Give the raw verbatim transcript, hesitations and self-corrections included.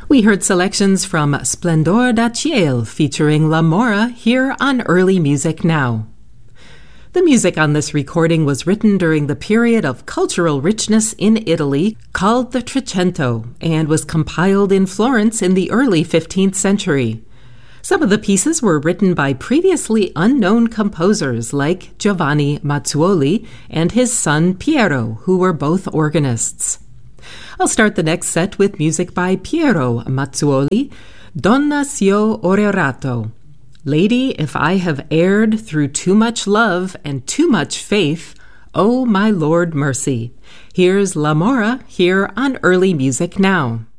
We heard selections from Splendor da Ciel featuring La Mora here on Early Music Now. The music on this recording was written during the period of cultural richness in Italy called the Trecento and was compiled in Florence in the early fifteenth century. Some of the pieces were written by previously unknown composers like Giovanni Mazzuoli and his son Piero, who were both organists. I'll start the next set with music by Piero Mazzuoli, Donna s'io ho errato. Lady, if I have erred through too much love and too much faith, oh my Lord mercy. Here's La Mora here on Early Music Now.